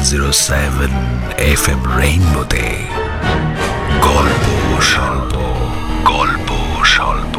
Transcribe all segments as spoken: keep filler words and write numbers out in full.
Zero seven F M রেইনবোতে গল্প স্বল্প গল্প স্বল্প।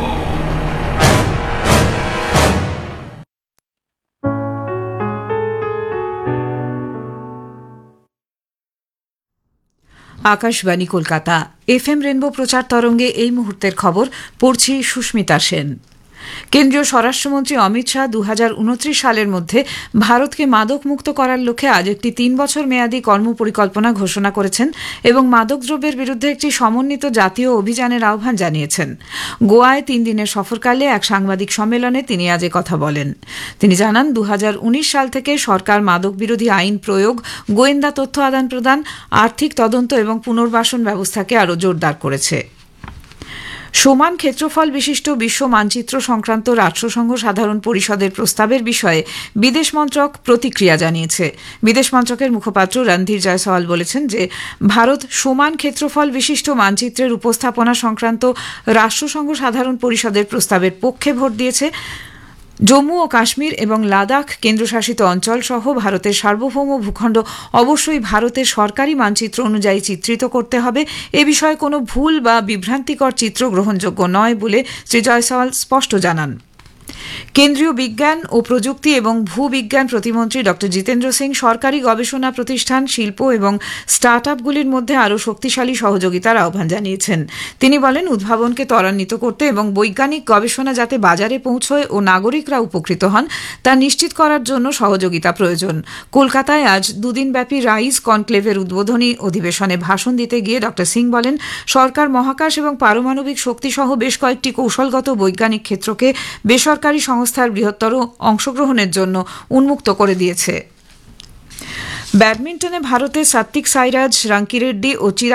Akashvani Kolkata F M rainbow প্রচার তরঙ্গে এই মুহূর্তের খবর পড়ছি সুস্মিতা সেন। কেন্দ্রীয় স্বরাষ্ট্রমন্ত্রী অমিত শাহ দু হাজার উনত্রিশ সালের মধ্যে ভারতকে মাদক মুক্ত করার লক্ষ্যে আজ একটি তিন বছর মেয়াদী কর্মপরিকল্পনা ঘোষণা করেছেন এবং মাদকদ্রব্যের বিরুদ্ধে একটি সমন্বিত জাতীয় অভিযানের আহ্বান জানিয়েছেন। গোয়ায় তিন দিনের সফরকালে এক সাংবাদিক সম্মেলনে তিনি আজ কথা বলেন। তিনি জানান দু হাজার উনিশ সাল থেকে সরকার মাদক বিরোধী আইন প্রয়োগ, গোয়েন্দা তথ্য আদান প্রদান, আর্থিক তদন্ত এবং পুনর্বাসন ব্যবস্থাকে আরও জোরদার করেছে। সমান ক্ষেত্রফল বিশিষ্ট বিশ্ব মানচিত্র সংক্রান্ত রাষ্ট্রসংঘ সাধারণ পরিষদের প্রস্তাবের বিষয়ে বিদেশ মন্ত্রক প্রতিক্রিয়া জানিয়েছে। বিদেশ মন্ত্রকের মুখপাত্র রণধীর জয়সওয়াল বলেছেন যে ভারত সমান ক্ষেত্রফল বিশিষ্ট মানচিত্রের উপস্থাপনা সংক্রান্ত রাষ্ট্রসংঘ সাধারণ পরিষদের প্রস্তাবের পক্ষে ভোট দিয়েছে। জম্মু ও কাশ্মীর এবং লাদাখ কেন্দ্রশাসিত অঞ্চল সহ ভারতের সার্বভৌম ভূখণ্ড অবশ্যই ভারতের সরকারি মানচিত্র অনুযায়ী চিত্রিত করতে হবে। এ বিষয়ে কোনো ভুল বা বিভ্রান্তিকর চিত্র গ্রহণযোগ্য নয় বলে শ্রী জয়সওয়াল স্পষ্ট জানান। কেন্দ্রীয় বিজ্ঞান ও প্রযুক্তি এবং ভূবিজ্ঞান প্রতিমন্ত্রী ড জিতেন্দ্র সিং সরকারি গবেষণা প্রতিষ্ঠান, শিল্প এবং স্টার্ট আপগুলির মধ্যে আরও শক্তিশালী সহযোগিতার আহ্বান জানিয়েছেন। তিনি বলেন, উদ্ভাবনকে ত্বরান্বিত করতে এবং বৈজ্ঞানিক গবেষণা যাতে বাজারে পৌঁছয় ও নাগরিকরা উপকৃত হন তা নিশ্চিত করার জন্য সহযোগিতা প্রয়োজন। কলকাতায় আজ দুদিনব্যাপী রাইজ কনক্লেভের উদ্বোধনী অধিবেশনে ভাষণ দিতে গিয়ে ড সিং বলেন, সরকার মহাকাশ এবং পারমাণবিক শক্তিসহ বেশ কয়েকটি কৌশলগত বৈজ্ঞানিক ক্ষেত্রকে বেসরকারি সংস্থার বৃহত্তর অংশগ্রহণের জন্য উন্মুক্ত করে দিয়েছে। ব্যাডমিন্টনে ভারতের সাত্বিক সাইরাজ, রাঙ্কিরেড্ডি ও চিরাগ